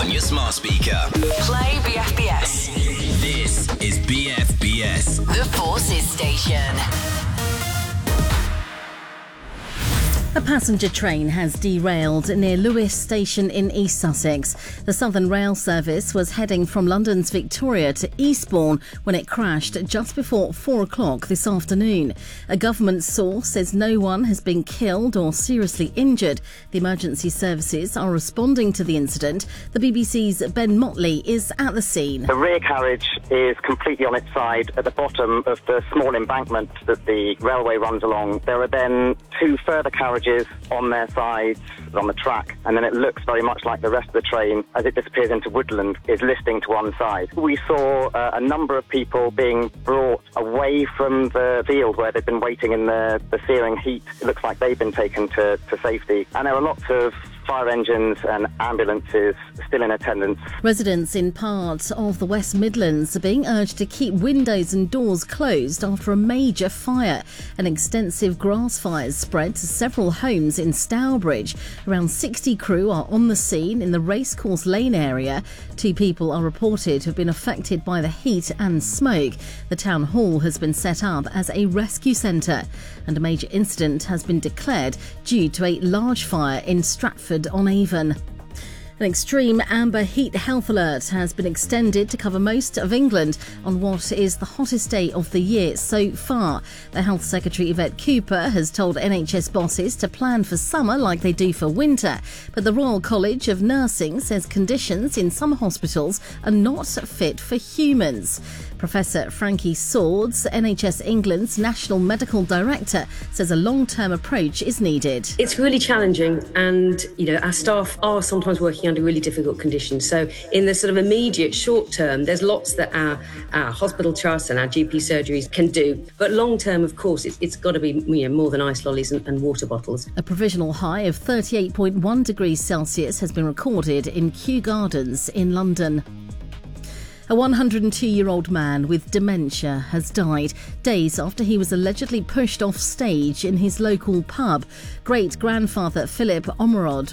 on your smart speaker. Play BFBS. This is BFBS. The Forces Station. A passenger train has derailed near Lewes Station in East Sussex. The Southern Rail Service was heading from London's Victoria to Eastbourne when it crashed just before 4 o'clock this afternoon. A government source says no one has been killed or seriously injured. The emergency services are responding to the incident. The BBC's Ben Motley is at the scene. The rear carriage is completely on its side at the bottom of the small embankment that the railway runs along. There are then two further carriages on their sides on the track, and then it looks very much like the rest of the train as it disappears into woodland is listing to one side. We saw a number of people being brought away from the field where they've been waiting in the searing heat. It looks like they've been taken to safety, and there are lots of fire engines and ambulances still in attendance. Residents in parts of the West Midlands are being urged to keep windows and doors closed after a major fire. An extensive grass fire spread to several homes in Stourbridge. Around 60 crew are on the scene in the Racecourse Lane area. 2 people are reported to have been affected by the heat and smoke. The town hall has been set up as a rescue centre, and a major incident has been declared due to a large fire in Stratford-on-Avon. An extreme amber heat health alert has been extended to cover most of England on what is the hottest day of the year so far. The Health Secretary Yvette Cooper has told NHS bosses to plan for summer like they do for winter. But the Royal College of Nursing says conditions in some hospitals are not fit for humans. Professor Frankie Swords, NHS England's National Medical Director, says a long-term approach is needed. It's really challenging, and our staff are sometimes working under really difficult conditions. So in the sort of immediate short term, there's lots that our hospital trusts and our GP surgeries can do. But long term, of course, it's got to be more than ice lollies and water bottles. A provisional high of 38.1 degrees Celsius has been recorded in Kew Gardens in London. A 102-year-old man with dementia has died days after he was allegedly pushed off stage in his local pub. Great-grandfather Philip Omerod